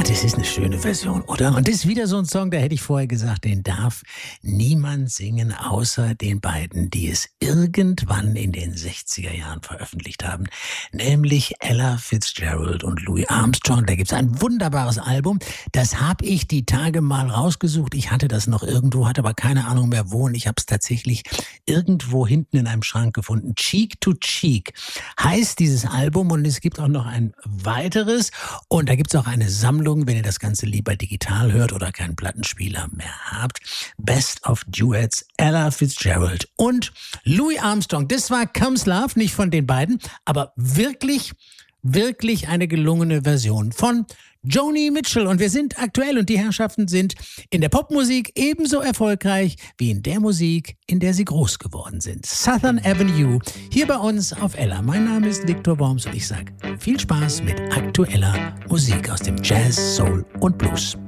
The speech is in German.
das ist eine schöne Version, oder? Und das ist wieder so ein Song, da hätte ich vorher gesagt, den darf niemand singen, außer den beiden, die es irgendwann in den 60er Jahren veröffentlicht haben. Nämlich Ella Fitzgerald und Louis Armstrong. Da gibt's ein wunderbares Album. Das habe ich die Tage mal rausgesucht. Ich hatte das noch irgendwo, hatte aber keine Ahnung mehr wo. Und ich habe es tatsächlich irgendwo hinten in einem Schrank gefunden. Cheek to Cheek heißt dieses Album. Und es gibt auch noch ein weiteres. Und da gibt's auch eine Sammlung, wenn ihr das Ganze lieber digital hört oder keinen Plattenspieler mehr habt. Best of Duets, Ella Fitzgerald und Louis Armstrong. Das war Comes Love, nicht von den beiden, aber wirklich eine gelungene Version von Joni Mitchell. Und wir sind aktuell und die Herrschaften sind in der Popmusik ebenso erfolgreich wie in der Musik, in der sie groß geworden sind. Southern Avenue, hier bei uns auf Ella. Mein Name ist Viktor Worms und ich sage viel Spaß mit aktueller Musik aus dem Jazz, Soul und Blues.